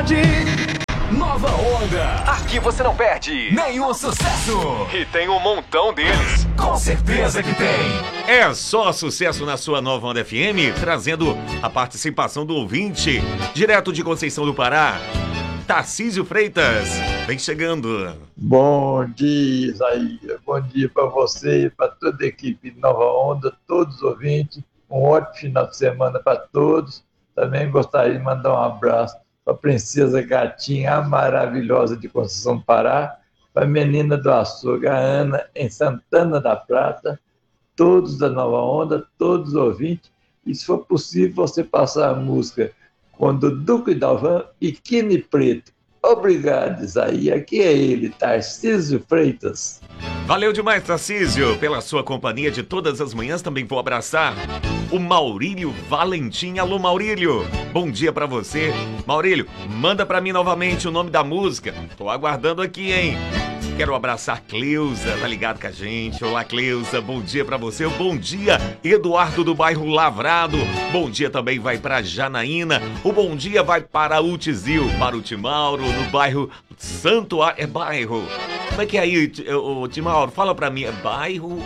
cidade. Nova Onda. Aqui você não perde Nenhum sucesso. e tem um montão deles. Com certeza que tem. É só sucesso na sua Nova Onda FM, trazendo a participação do ouvinte, direto de Conceição do Pará, Tarcísio Freitas. Vem chegando. Bom dia, Isaías. Bom dia para você e para toda a equipe de Nova Onda, todos os ouvintes. Um ótimo final de semana para todos. Também gostaria de mandar um abraço para a princesa gatinha maravilhosa de Conceição do Pará, para a menina do açougue, a Ana, em Santana da Prata, todos da Nova Onda, todos os ouvintes. E se for possível, você passar a música com Dudu e Dalvan, Pequeno e Preto. Obrigado, Isaías. Aqui é ele, Tarcísio Freitas. Valeu demais, Tarcísio, pela sua companhia de todas as manhãs. Também vou abraçar o Maurílio Valentim. Alô, Maurílio, bom dia pra você. Maurílio, manda pra mim novamente o nome da música. Tô aguardando aqui, hein? Quero abraçar Cleusa, tá ligado com a gente? Olá, Cleusa, bom dia pra você. Bom dia, Eduardo do bairro Lavrado. Bom dia também vai pra Janaína. O bom dia vai para o Tizil, para o Timauro, no bairro Santuário. É bairro? Como é que é aí, o Timauro? Fala pra mim, é bairro,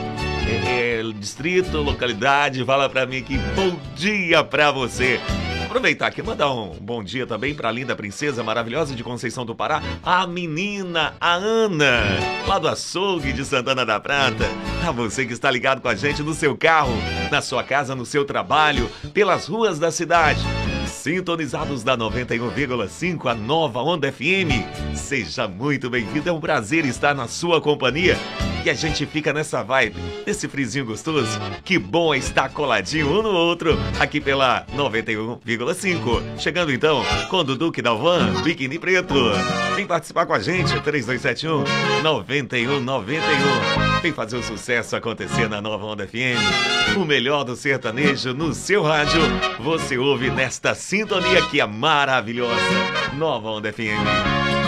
é distrito, localidade? Fala pra mim aqui, bom dia pra você. Aproveitar aqui, mandar um bom dia também pra linda princesa maravilhosa de Conceição do Pará, a menina, a Ana, lá do açougue de Santana da Prata. A você que está ligado com a gente no seu carro, na sua casa, no seu trabalho, pelas ruas da cidade, sintonizados da 91,5, a Nova Onda FM. Seja muito bem-vindo, é um prazer estar na sua companhia. E a gente fica nessa vibe, nesse frizinho gostoso. Que bom é estar coladinho um no outro, aqui pela 91,5. Chegando então com Dudu e Dalvan, Biquíni Preto. Vem participar com a gente, 3271-9191. Vem fazer o sucesso acontecer na Nova Onda FM. O melhor do sertanejo no seu rádio. Você ouve nesta sintonia que é maravilhosa. Nova Onda FM.